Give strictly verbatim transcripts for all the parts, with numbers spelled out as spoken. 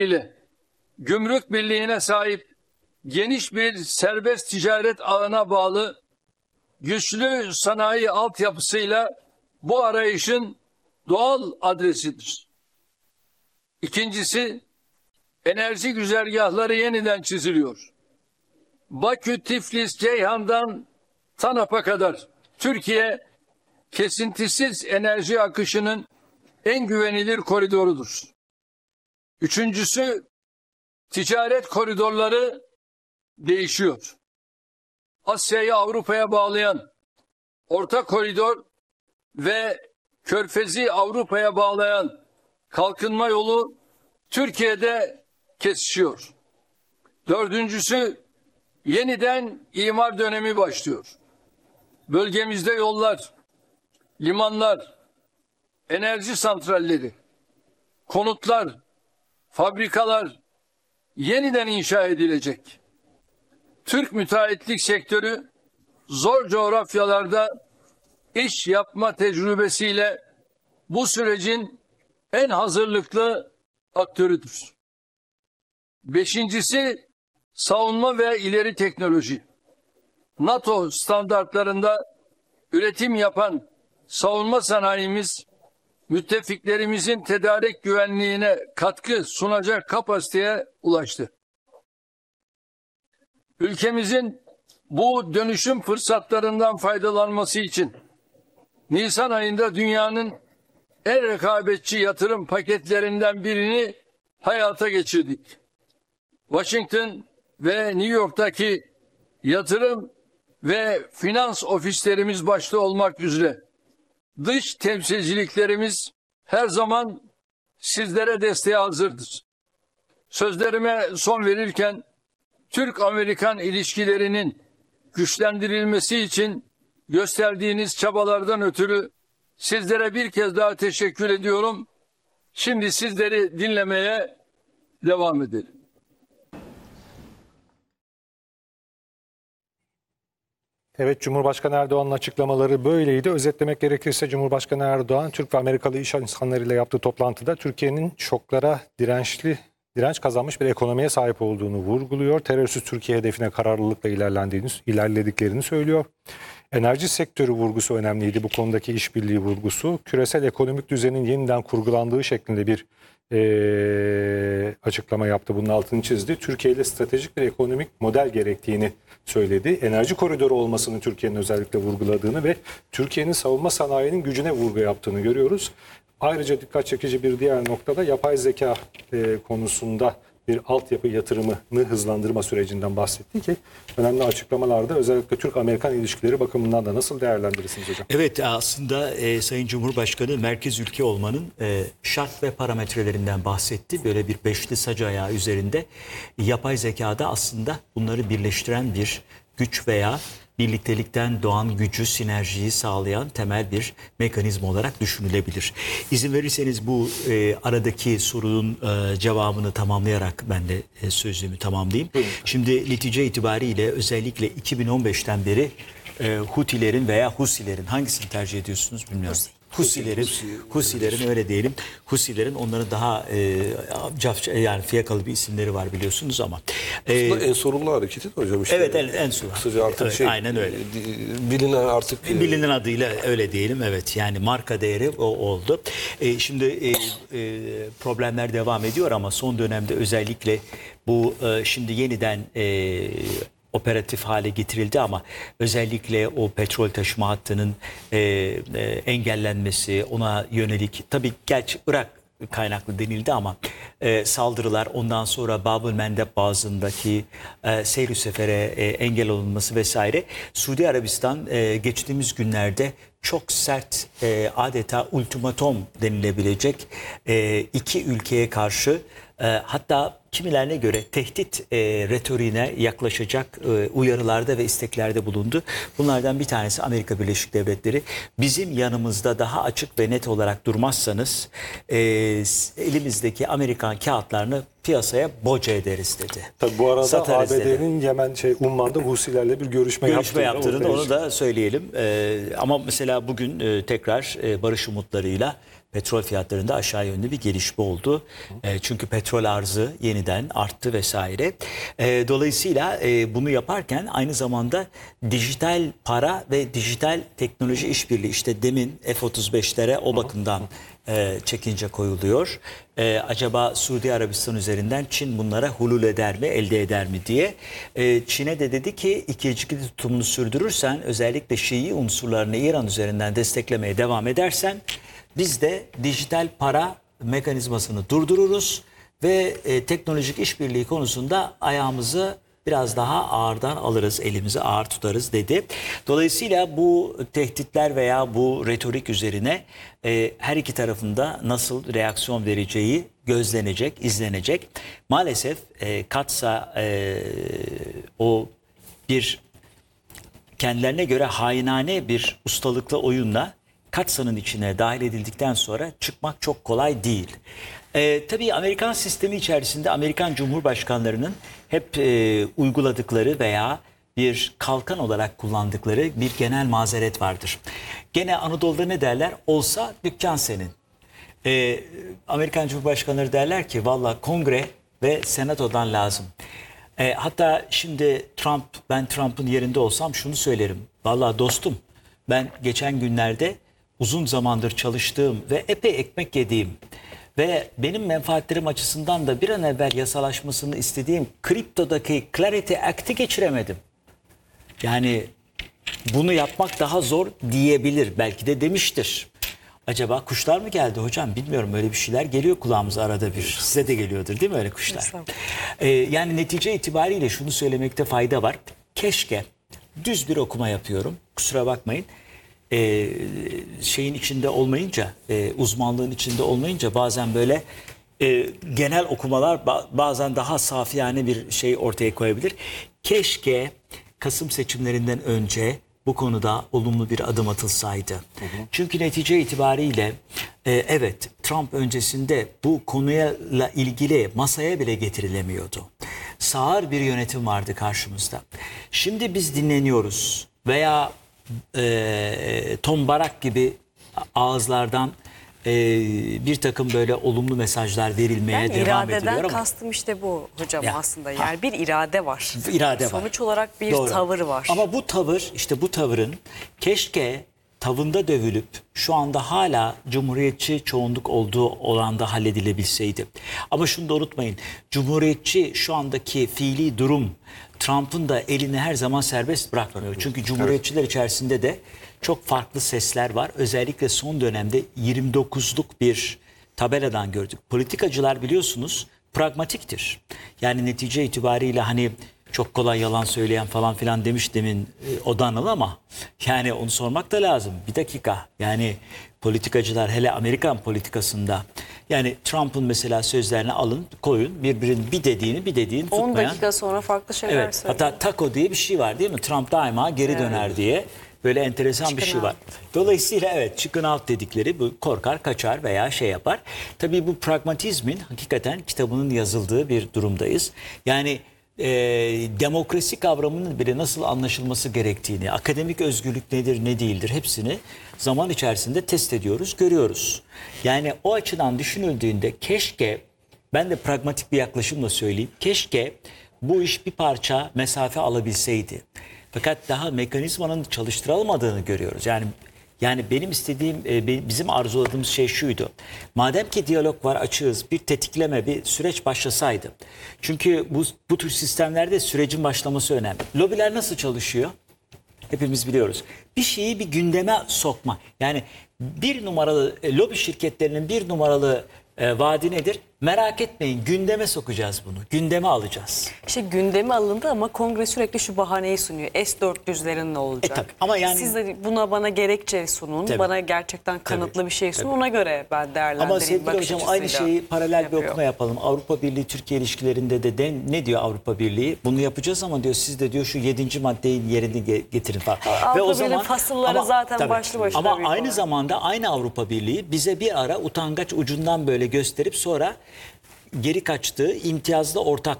ile gümrük birliğine sahip geniş bir serbest ticaret ağına bağlı güçlü sanayi altyapısıyla bu arayışın doğal adresidir. İkincisi, enerji güzergahları yeniden çiziliyor. Bakü, Tiflis, Ceyhan'dan TANAP'a kadar Türkiye kesintisiz enerji akışının en güvenilir koridorudur. Üçüncüsü, ticaret koridorları değişiyor. Asya'yı Avrupa'ya bağlayan orta koridor ve Körfez'i Avrupa'ya bağlayan kalkınma yolu Türkiye'de kesişiyor. Dördüncüsü, yeniden imar dönemi başlıyor. Bölgemizde yollar, limanlar, enerji santralleri, konutlar, fabrikalar yeniden inşa edilecek. Türk müteahhitlik sektörü zor coğrafyalarda iş yapma tecrübesiyle bu sürecin en hazırlıklı aktörüdür. Beşincisi, savunma ve ileri teknoloji. NATO standartlarında üretim yapan savunma sanayimiz, müttefiklerimizin tedarik güvenliğine katkı sunacak kapasiteye ulaştı. Ülkemizin bu dönüşüm fırsatlarından faydalanması için Nisan ayında dünyanın en rekabetçi yatırım paketlerinden birini hayata geçirdik. Washington ve New York'taki yatırım ve finans ofislerimiz başta olmak üzere dış temsilciliklerimiz her zaman sizlere desteğe hazırdır. Sözlerime son verirken Türk-Amerikan ilişkilerinin güçlendirilmesi için gösterdiğiniz çabalardan ötürü sizlere bir kez daha teşekkür ediyorum. Şimdi sizleri dinlemeye devam edelim. Evet, Cumhurbaşkanı Erdoğan'ın açıklamaları böyleydi. Özetlemek gerekirse Cumhurbaşkanı Erdoğan, Türk ve Amerikalı iş insanlarıyla yaptığı toplantıda Türkiye'nin şoklara dirençli, direnç kazanmış bir ekonomiye sahip olduğunu vurguluyor. Terörsüz Türkiye hedefine kararlılıkla ilerlendiğini, ilerlediklerini söylüyor. Enerji sektörü vurgusu önemliydi, bu konudaki işbirliği vurgusu. Küresel ekonomik düzenin yeniden kurgulandığı şeklinde bir e, açıklama yaptı. Bunun altını çizdi. Türkiye ile stratejik bir ekonomik model gerektiğini söyledi. Enerji koridoru olmasını Türkiye'nin özellikle vurguladığını ve Türkiye'nin savunma sanayinin gücüne vurgu yaptığını görüyoruz. Ayrıca dikkat çekici bir diğer noktada yapay zeka e, konusunda bir altyapı yatırımını hızlandırma sürecinden bahsetti ki önemli açıklamalarda özellikle Türk-Amerikan ilişkileri bakımından da nasıl değerlendirirsiniz hocam? Evet, aslında e, Sayın Cumhurbaşkanı merkez ülke olmanın e, şart ve parametrelerinden bahsetti. Böyle bir beşli sac ayağı üzerinde yapay zekada aslında bunları birleştiren bir güç veya birliktelikten doğan gücü, sinerjiyi sağlayan temel bir mekanizma olarak düşünülebilir. İzin verirseniz bu e, aradaki sorunun e, cevabını tamamlayarak ben de e, sözümü tamamlayayım. Buyurun. Şimdi netice itibariyle özellikle iki bin on beşten beri e, Hutilerin veya Husilerin, hangisini tercih ediyorsunuz bilmiyorum. Husilerin, Husilerin öyle diyelim. Husilerin onların daha e, cafça, yani fiyakalı bir isimleri var biliyorsunuz ama. E, Aslında Ensorullah hareketi de hocam işte. Evet, en, Ensurullah. Kısaca artık evet, şey, aynen öyle. Bilinen artık. Bilinen adıyla öyle diyelim, evet, yani marka değeri o oldu. E, şimdi e, e, problemler devam ediyor ama son dönemde özellikle bu e, şimdi yeniden e, operatif hale getirildi ama özellikle o petrol taşıma hattının e, e, engellenmesi, ona yönelik tabii gerçi Irak kaynaklı denildi ama e, saldırılar, ondan sonra Bab-ül Mendeb Boğazı'ndaki e, seyr-i sefere e, engel olunması vesaire. Suudi Arabistan e, geçtiğimiz günlerde çok sert, e, adeta ultimatom denilebilecek e, iki ülkeye karşı e, hatta kimilerine göre tehdit e, retoriğine yaklaşacak e, uyarılarda ve isteklerde bulundu. Bunlardan bir tanesi Amerika Birleşik Devletleri. Bizim yanımızda daha açık ve net olarak durmazsanız e, elimizdeki Amerikan kağıtlarını piyasaya boca ederiz dedi. Tabii bu arada A B D'nin Yemen şey Umman'da Husilerle bir görüşme, görüşme yaptığını, yaptığını onu da söyleyelim. E, ama mesela bugün e, tekrar e, barış umutlarıyla petrol fiyatlarında aşağı yönlü bir gelişme oldu. E, çünkü petrol arzı yeniden arttı vesaire. E, dolayısıyla e, bunu yaparken aynı zamanda dijital para ve dijital teknoloji işbirliği, işte demin F otuz beşlere o bakımdan e, çekince koyuluyor. E, acaba Suudi Arabistan üzerinden Çin bunlara hulul eder mi, elde eder mi diye. E, Çin'e de dedi ki ikiyüzlü tutumunu sürdürürsen, özellikle Şii unsurlarını İran üzerinden desteklemeye devam edersen biz de dijital para mekanizmasını durdururuz ve e, teknolojik işbirliği konusunda ayağımızı biraz daha ağırdan alırız, elimizi ağır tutarız dedi. Dolayısıyla bu tehditler veya bu retorik üzerine e, her iki tarafında nasıl reaksiyon vereceği gözlenecek, izlenecek. Maalesef e, Katsa e, o bir kendilerine göre hainane bir ustalıklı oyunla Katsa'nın içine dahil edildikten sonra çıkmak çok kolay değil. Ee, tabii Amerikan sistemi içerisinde Amerikan Cumhurbaşkanlarının hep e, uyguladıkları veya bir kalkan olarak kullandıkları bir genel mazeret vardır. Gene Anadolu'da ne derler? Olsa dükkan senin. Ee, Amerikan Cumhurbaşkanları derler ki valla kongre ve senatodan lazım. Ee, hatta şimdi Trump, ben Trump'ın yerinde olsam şunu söylerim. Valla dostum, ben geçen günlerde uzun zamandır çalıştığım ve epey ekmek yediğim ve benim menfaatlerim açısından da bir an evvel yasalaşmasını istediğim kriptodaki Clarity Act'i geçiremedim. Yani bunu yapmak daha zor diyebilir. Belki de demiştir. Acaba kuşlar mı geldi hocam? Bilmiyorum, öyle bir şeyler geliyor kulağımıza arada bir. Size de geliyordur değil mi öyle kuşlar? Ee, yani netice itibariyle şunu söylemekte fayda var. Keşke, düz bir okuma yapıyorum, kusura bakmayın. Ee, şeyin içinde olmayınca, e, uzmanlığın içinde olmayınca bazen böyle e, genel okumalar ba- bazen daha safiyane bir şey ortaya koyabilir. Keşke Kasım seçimlerinden önce bu konuda olumlu bir adım atılsaydı. Hı hı. Çünkü netice itibariyle e, evet, Trump öncesinde bu konuyla ilgili masaya bile getirilemiyordu. Sağır bir yönetim vardı karşımızda. Şimdi biz dinleniyoruz veya e, Tom Barak gibi ağızlardan e, bir takım böyle olumlu mesajlar verilmeye yani devam ediliyor iradeden ama kastım işte bu hocam Ya, aslında. ha. Yani bir irade var. İrade var. Sonuç olarak bir Doğru. tavır var. Ama bu tavır, işte bu tavırın keşke tavında dövülüp şu anda hala cumhuriyetçi çoğunluk olduğu oranda halledilebilseydi. Ama şunu da unutmayın. Cumhuriyetçi şu andaki fiili durum Trump'ın da elini her zaman serbest bırakmıyor. Çünkü cumhuriyetçiler içerisinde de çok farklı sesler var. Özellikle son dönemde yirmi dokuzluk bir tabeladan gördük. Politikacılar biliyorsunuz pragmatiktir. Yani netice itibariyle hani çok kolay yalan söyleyen falan filan demiş demin e, O'Donnell, ama yani onu sormak da lazım. Bir dakika, yani politikacılar hele Amerikan politikasında, yani Trump'ın mesela sözlerini alın koyun, birbirinin bir dediğini bir dediğini tutmayan. on dakika sonra farklı şeyler Evet, söylüyor. hatta taco diye bir şey var değil mi? Trump daima geri döner diye böyle enteresan bir Chicken şey var. Dolayısıyla evet, chicken out dedikleri bu, korkar kaçar veya şey yapar. Tabii bu pragmatizmin hakikaten kitabının yazıldığı bir durumdayız. Yani e, demokrasi kavramının bile nasıl anlaşılması gerektiğini, akademik özgürlük nedir ne değildir hepsini zaman içerisinde test ediyoruz, görüyoruz. Yani o açıdan düşünüldüğünde keşke, ben de pragmatik bir yaklaşımla söyleyeyim, keşke bu iş bir parça mesafe alabilseydi. Fakat daha mekanizmanın çalıştırılmadığını görüyoruz. Yani yani benim istediğim, e, bizim arzuladığımız şey şuydu. Madem ki diyalog var, açığız, bir tetikleme, bir süreç başlasaydı. Çünkü bu, bu tür sistemlerde sürecin başlaması önemli. Lobiler nasıl çalışıyor? Hepimiz biliyoruz. Bir şeyi bir gündeme sokma. Yani bir numaralı e, lobi şirketlerinin bir numaralı e, vaadi nedir? Merak etmeyin, gündeme sokacağız bunu. Gündeme alacağız. İşte gündeme alındı ama kongre sürekli şu bahaneyi sunuyor. S dört yüzlerin ne olacak? E tabii, ama yani- Siz de buna bana gerekçe sunun. Tabii. Bana gerçekten kanıtlı Tabii, bir şey sunun. tabii. Ona göre ben değerlendireyim. Ama sevgili bakış hocam, aynı açısıyla şeyi paralel yapıyor. bir okuma yapalım. Avrupa Birliği Türkiye ilişkilerinde de, de ne diyor Avrupa Birliği? Bunu yapacağız ama diyor siz de diyor şu yedinci maddeyi yerine ge- getirin falan. Avrupa Birliği fasılları zaten başlı başına Ama büyük aynı olay. zamanda aynı Avrupa Birliği bize bir ara utangaç ucundan böyle gösterip sonra geri kaçtığı imtiyazlı ortaklığın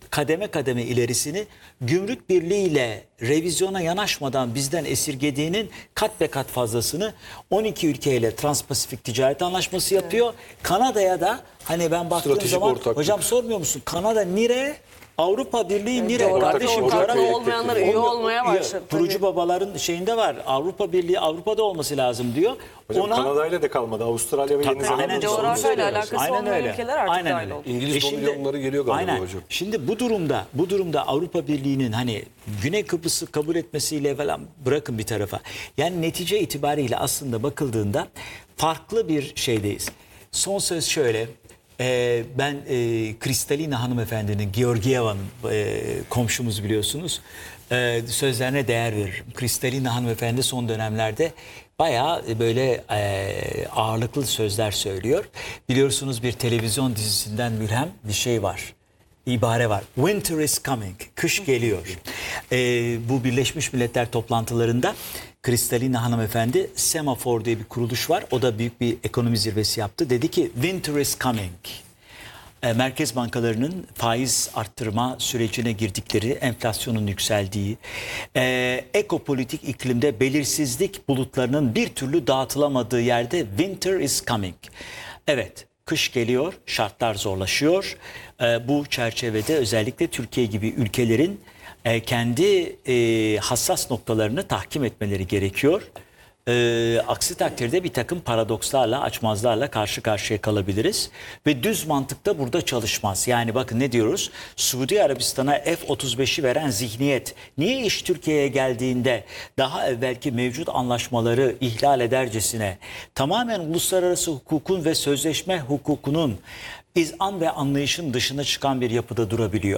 kademe kademe ilerisini gümrük birliğiyle revizyona yanaşmadan bizden esirgediğinin kat be kat fazlasını on iki ülkeyle Transpasifik Ticaret Anlaşması yapıyor. Kanada'ya da hani ben baktığım Stratejik zaman ortaklık. hocam sormuyor musun? Kanada nire, Avrupa Birliği nire. Coğrafi Kardeşim ortaklık ortaklığı coğrafi- olmayanlar Onu- üye olmaya ya, başladı. Kurucu babaların şeyinde var. Avrupa Birliği Avrupa'da olması lazım diyor. Hocam Kanada'yla de kalmadı. Avustralya ve Yeni Aynen Zelanda. öyle. Coğrafyayla alakası Aynen olmayan öyle. ülkeler artık Aynen dahil öyle. oldu. İngiliz E şimdi- pavilyonları geliyor galiba aynen. hocam. Şimdi bu durumda bu durumda Avrupa Birliği'nin hani Güney Kıbrıs'ı kabul etmesiyle falan bırakın bir tarafa. Yani netice itibariyle aslında bakıldığında farklı bir şeydeyiz. Son söz şöyle. Ee, ben e, Kristalina hanımefendinin, Georgieva'nın e, komşumuz biliyorsunuz. E, sözlerine değer veririm. Kristalina hanımefendi son dönemlerde bayağı böyle e, ağırlıklı sözler söylüyor. Biliyorsunuz bir televizyon dizisinden mülhem bir şey var. İbare var. Winter is coming. Kış geliyor. Ee, bu Birleşmiş Milletler toplantılarında Kristalina hanımefendi Semafor diye bir kuruluş var. O da büyük bir ekonomi zirvesi yaptı. Dedi ki winter is coming. Ee, merkez bankalarının faiz arttırma sürecine girdikleri, enflasyonun yükseldiği, e, ekopolitik iklimde belirsizlik bulutlarının bir türlü dağıtılamadığı yerde winter is coming. Evet. Kış geliyor, şartlar zorlaşıyor. Ee, bu çerçevede özellikle Türkiye gibi ülkelerin e, kendi e, hassas noktalarını tahkim etmeleri gerekiyor. Ee, aksi takdirde bir takım paradokslarla, açmazlarla karşı karşıya kalabiliriz. Ve düz mantıkta burada çalışmaz. Yani bakın ne diyoruz? Suudi Arabistan'a F otuz beşi veren zihniyet niye iş Türkiye'ye geldiğinde daha evvelki mevcut anlaşmaları ihlal edercesine tamamen uluslararası hukukun ve sözleşme hukukunun izan ve anlayışın dışına çıkan bir yapıda durabiliyor?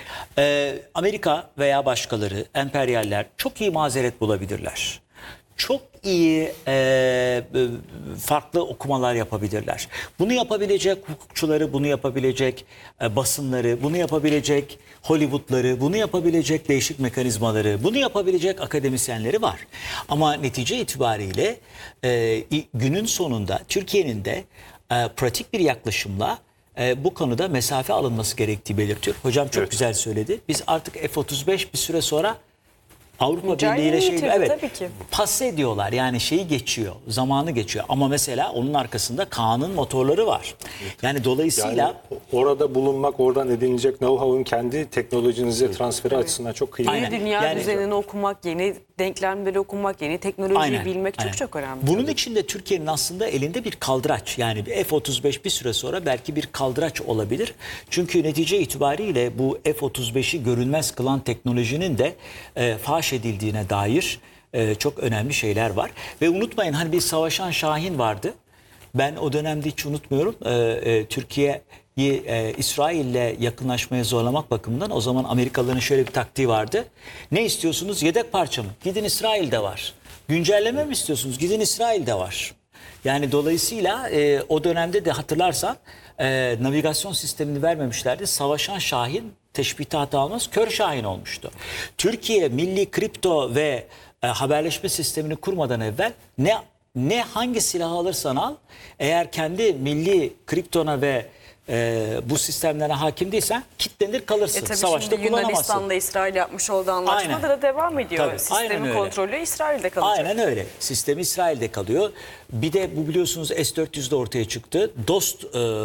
Ee, Amerika veya başkaları, emperyaller çok iyi mazeret bulabilirler. Çok iyi e, farklı okumalar yapabilirler. Bunu yapabilecek hukukçuları, bunu yapabilecek e, basınları, bunu yapabilecek Hollywood'ları, bunu yapabilecek değişik mekanizmaları, bunu yapabilecek akademisyenleri var. Ama netice itibariyle e, günün sonunda Türkiye'nin de e, pratik bir yaklaşımla e, bu konuda mesafe alınması gerektiği belirtiyor. Hocam çok Evet. güzel söyledi. Biz artık F otuz beş bir süre sonra Avrupa Mücadele Birliği ile şey yitirdi, evet tabii ki. pas ediyorlar, yani şeyi geçiyor, zamanı geçiyor ama mesela onun arkasında Kaan'ın motorları var. Yani dolayısıyla Yani orada bulunmak, oradan edinilecek know-how'un kendi teknolojinize transferi açısından çok kıymetli. Aynen. Yeni dünya Yani- düzenini okumak, yeni denklemleri okumak, yeni teknolojiyi Aynen, bilmek çok aynen. çok önemli. Bunun için de Türkiye'nin aslında elinde bir kaldıraç, yani bir F otuz beş bir süre sonra belki bir kaldıraç olabilir. Çünkü netice itibariyle bu F otuz beşi görünmez kılan teknolojinin de e, faş edildiğine dair e, çok önemli şeyler var. Ve unutmayın, hani bir savaşan Şahin vardı. Ben o dönemde hiç unutmuyorum. E, e, Türkiye'yi e, İsrail'le yakınlaşmaya zorlamak bakımından o zaman Amerikalıların şöyle bir taktiği vardı. Ne istiyorsunuz? Yedek parça mı? Gidin İsrail'de var. Güncelleme mi istiyorsunuz? Gidin İsrail'de var. Yani dolayısıyla e, o dönemde de hatırlarsan e, navigasyon sistemini vermemişlerdi. Savaşan Şahin, teşbihte hata almaz, kör Şahin olmuştu. Türkiye milli kripto ve e, haberleşme sistemini kurmadan evvel ne ne hangi silahı alırsan al, eğer kendi milli kriptona ve e, bu sistemlere hakim değilsen kitlenir kalırsın. E tabii Savaşta şimdi kullanamazsın. Yunanistan'la İsrail yapmış olduğu anlaşmada Aynen. da devam ediyor. Tabii, aynen Sistemin öyle. kontrolü İsrail'de kalacak. Aynen öyle. Sistem İsrail'de kalıyor. Bir de bu biliyorsunuz S dört yüzde ortaya çıktı. Dost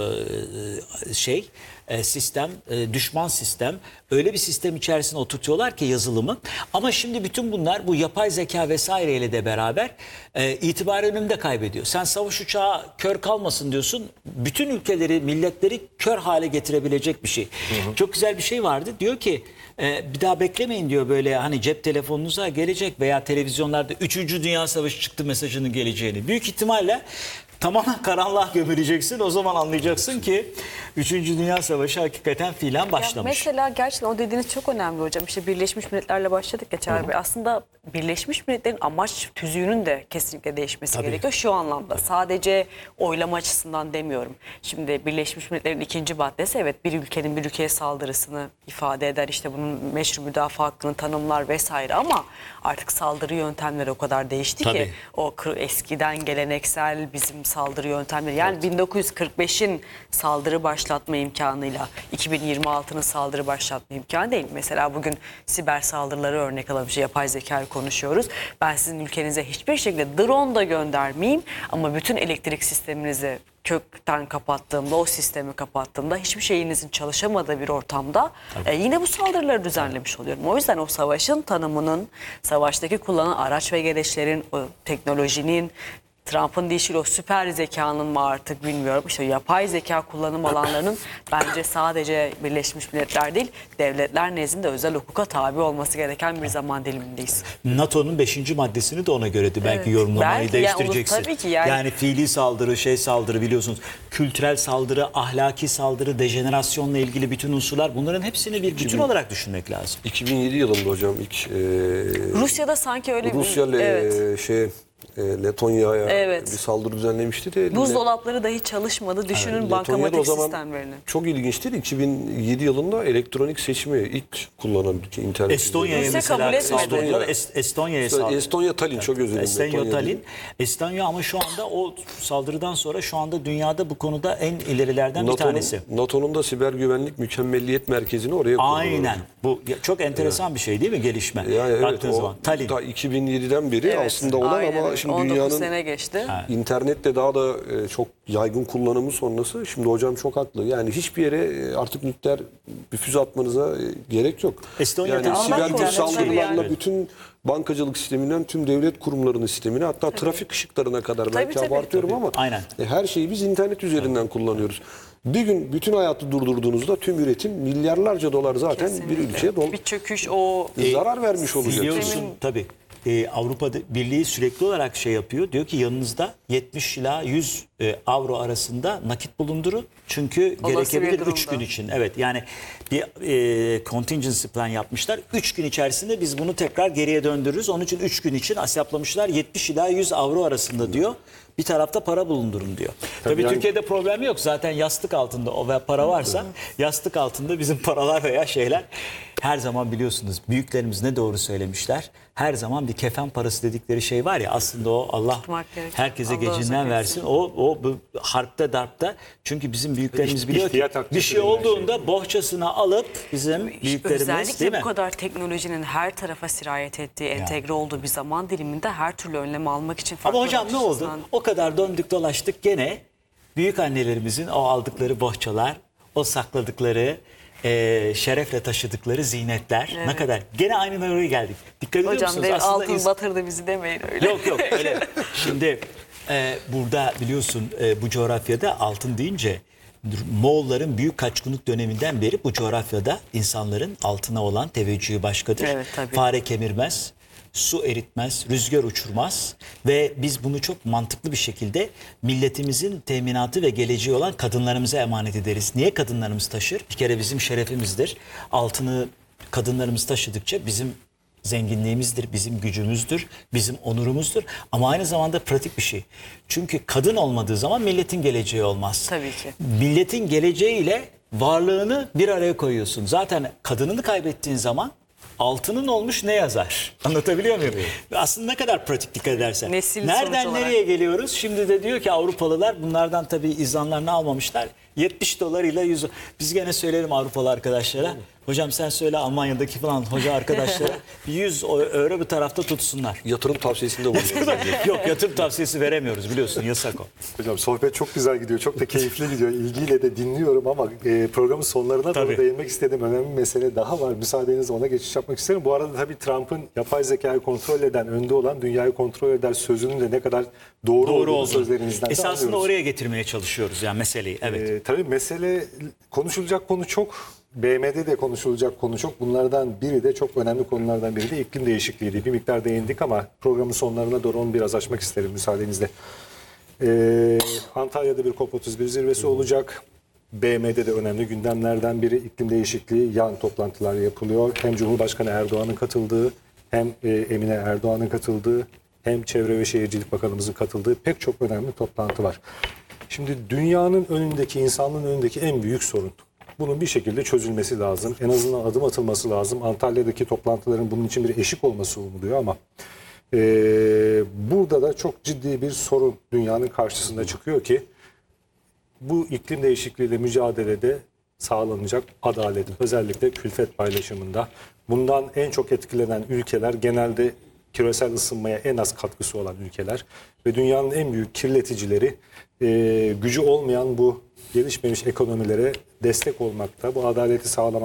e, şey e, sistem, e, düşman sistem. Öyle bir sistem içerisine oturtuyorlar ki yazılımı. Ama şimdi bütün bunlar bu yapay zeka vesaireyle de beraber e, itibarı önünde kaybediyor. Sen savaş uçağı kör kalmasın diyorsun. Bütün ülkeleri, milletleri kör hale getirebilecek bir şey. Hı hı. Çok güzel bir şey vardı. Diyor ki e, bir daha beklemeyin diyor, böyle hani cep telefonunuza gelecek veya televizyonlarda üçüncü Dünya Savaşı çıktı mesajının geleceğini. Büyük ihtimalle tamamen karanlığa gömüleceksin. O zaman anlayacaksın ki üçüncü Dünya Savaşı hakikaten fiilen Ya başlamış. mesela gerçekten o dediğiniz çok önemli hocam. İşte Birleşmiş Milletler'le başladık ya Çağrı Bey. Aslında Birleşmiş Milletler'in amaç tüzüğünün de kesinlikle değişmesi Tabii. gerekiyor. Şu anlamda sadece oylama açısından demiyorum. Şimdi Birleşmiş Milletler'in ikinci maddesi evet bir ülkenin bir ülkeye saldırısını ifade eder. İşte bunun meşru müdafaa hakkını tanımlar vesaire ama artık saldırı yöntemleri o kadar değişti Tabii. ki o kır- eskiden geleneksel bizim saldırı yöntemleri. Yani bin dokuz yüz kırk beşin saldırı başlatma imkanıyla iki bin yirmi altının saldırı başlatma imkanı değil. Mesela bugün siber saldırıları örnek alalım. İşte yapay zekayı konuşuyoruz. Ben sizin ülkenize hiçbir şekilde drone da göndermeyeyim ama bütün elektrik sisteminizi kökten kapattığımda, o sistemi kapattığımda, hiçbir şeyinizin çalışamadığı bir ortamda e, yine bu saldırıları düzenlemiş oluyorum. O yüzden o savaşın tanımının, savaştaki kullanılan araç ve gereçlerin, o teknolojinin, Trump'ın deyişiyle o süper zekanın mı artık bilmiyorum. İşte yapay zeka kullanım alanlarının bence sadece Birleşmiş Milletler değil, devletler nezdinde özel hukuka tabi olması gereken bir zaman dilimindeyiz. NATO'nun beşinci maddesini de ona göredir. Belki Evet. yorumlamayı Belki, yani değiştireceksin. onu tabii ki yani- yani fiili saldırı, şey saldırı biliyorsunuz. Kültürel saldırı, ahlaki saldırı, dejenerasyonla ilgili bütün unsurlar, bunların hepsini bir bütün olarak düşünmek lazım. iki bin yedi yılında hocam ilk e, Rusya'da sanki öyle Rusya bir... Evet. e, şey e, Letonya'ya Evet. bir saldırı düzenlemişti de. Buzdolapları dahi çalışmadı. Düşünün Letonya'da bankamatik o zaman sistemlerini. çok ilginçtir. iki bin yedi yılında elektronik seçimi ilk kullanan ülke internet. Estonya'ya Rusya mesela kabul etmedi. saldırdılar. Es- Estonya'ya Estonya, saldırdılar. Estonya Tallinn çok özür dilerim. Estonya Letonya Tallinn. değil. Estonya ama şu anda o saldırıdan sonra şu anda dünyada bu konuda en ilerilerden bir NATO'nun, tanesi. NATO'nun da siber güvenlik mükemmelliyet merkezini oraya kurdular. Aynen. Bu ya- çok enteresan bir şey değil mi gelişme? Yani evet, Baktığınız o zaman. Tallinn. ta iki bin yediden beri Evet, aslında olan aynen ama öyle. şimdi on dokuz dünyanın sene geçti. İnternette daha da e, çok yaygın kullanımı sonrası. Şimdi hocam çok haklı. Yani hiçbir yere e, artık nükleer bir füze atmanıza e, gerek yok. Estonya'da yani Allah siber korusun güç saldırılarla yani. bütün bankacılık sisteminden tüm devlet kurumlarının sistemine, hatta trafik ışıklarına kadar belki tabii. abartıyorum ama Aynen. e, her şeyi biz internet üzerinden kullanıyoruz. Bir gün bütün hayatı durdurduğunuzda tüm üretim milyarlarca dolar zaten bir Kesinlikle. ülkeye dol- Bir çöküş o zarar vermiş olacak. Biliyorsun tabii. E, Avrupa Birliği sürekli olarak şey yapıyor. Diyor ki yanınızda yetmiş ila yüz e, avro arasında nakit bulundurun. Çünkü Olası gerekebilir bir üç durumda. gün için. Evet yani bir e, contingency plan yapmışlar. üç gün içerisinde biz bunu tekrar geriye döndürürüz. Onun için üç gün için hesaplamışlar. yetmiş ila yüz avro arasında diyor. Bir tarafta para bulundurun diyor. Tabii, yani- Türkiye'de problem yok. Zaten yastık altında o ve para varsa yastık altında bizim paralar veya şeyler her zaman biliyorsunuz büyüklerimiz ne doğru söylemişler. Her zaman bir kefen parası dedikleri şey var ya, aslında o Allah Tutmak gerekir. herkese Allah gecinden uzak versin. etsin. O o bu harpta darpta, çünkü bizim büyüklerimiz İht- biliyor ki ihtiyat akçesi bir şey denilen olduğunda bohçasına alıp bizim büyüklerimiz değil özellikle mi? bu kadar teknolojinin her tarafa sirayet ettiği, entegre olduğu bir zaman diliminde her türlü önlem almak için farklı Ama hocam ne oldu? açısından- O kadar döndük dolaştık, gene büyük annelerimizin o aldıkları bohçalar, o sakladıkları, e, şerefle taşıdıkları zinetler ne kadar. Gene aynı oraya geldik. Dikkat ediyor Hocam musunuz? dev Aslında altın ins- batırdı bizi demeyin öyle. Yok yok öyle. Şimdi e, burada biliyorsun e, bu coğrafyada altın deyince Moğolların büyük kaçkınlık döneminden beri bu coğrafyada insanların altına olan teveccühü başkadır. Evet, tabii. Fare kemirmez, su eritmez, rüzgar uçurmaz ve biz bunu çok mantıklı bir şekilde milletimizin teminatı ve geleceği olan kadınlarımıza emanet ederiz. Niye kadınlarımız taşır? Bir kere bizim şerefimizdir. Altını kadınlarımız taşıdıkça bizim zenginliğimizdir, bizim gücümüzdür, bizim onurumuzdur. Ama aynı zamanda pratik bir şey. Çünkü kadın olmadığı zaman milletin geleceği olmaz. Tabii ki. Milletin geleceğiyle varlığını bir araya koyuyorsun. Zaten kadınını kaybettiğin zaman altının olmuş ne yazar? Anlatabiliyor muyum? Aslında ne kadar pratik dikkat edersen. Nesil Nereden sonuç olarak. nereye geliyoruz? Şimdi de diyor ki Avrupalılar, bunlardan tabii izanlarını almamışlar. yetmiş dolar ile yüz. Biz gene söyleyelim Avrupalı arkadaşlara. Hocam sen söyle Almanya'daki falan hoca arkadaşlara bir yüz euro bir tarafta tutsunlar. Yatırım tavsiyesinde bulunuyoruz. Yok, yatırım tavsiyesi veremiyoruz, biliyorsun, yasak o. Hocam sohbet çok güzel gidiyor. Çok da keyifli gidiyor. İlgiyle de dinliyorum ama e, programın sonlarına doğru Tabii. değinmek istediğim önemli bir mesele daha var. Müsaadenizle ona geçiş yapmak isterim. Bu arada tabii Trump'ın yapay zekayı kontrol eden, önde olan dünyayı kontrol eder sözünün de ne kadar doğru, Doğru olduğunu oldu. sözlerinizden de Esasında anlıyoruz. oraya getirmeye çalışıyoruz yani meseleyi. Evet. Ee, tabii mesele, konuşulacak konu çok. B M D'de de konuşulacak konu çok. Bunlardan biri de, çok önemli konulardan biri de iklim değişikliğiydi. Bir miktar değindik ama programın sonlarına doğru onu biraz açmak isterim müsaadenizle. Ee, Antalya'da bir COP otuz bir zirvesi olacak. B M D'de de önemli gündemlerden biri iklim değişikliği. Yan toplantılar yapılıyor. Hem Cumhurbaşkanı Erdoğan'ın katıldığı, hem e, Emine Erdoğan'ın katıldığı, hem Çevre ve Şehircilik Bakanımızın katıldığı pek çok önemli toplantı var. Şimdi dünyanın önündeki, insanlığın önündeki en büyük sorun. Bunun bir şekilde çözülmesi lazım. En azından adım atılması lazım. Antalya'daki toplantıların bunun için bir eşik olması umuluyor ama E, burada da çok ciddi bir sorun dünyanın karşısına çıkıyor ki bu iklim değişikliğiyle mücadelede sağlanacak adalet, özellikle külfet paylaşımında. Bundan en çok etkilenen ülkeler genelde küresel ısınmaya en az katkısı olan ülkeler ve dünyanın en büyük kirleticileri e, gücü olmayan bu gelişmemiş ekonomilere destek olmakta, bu adaleti sağlamakta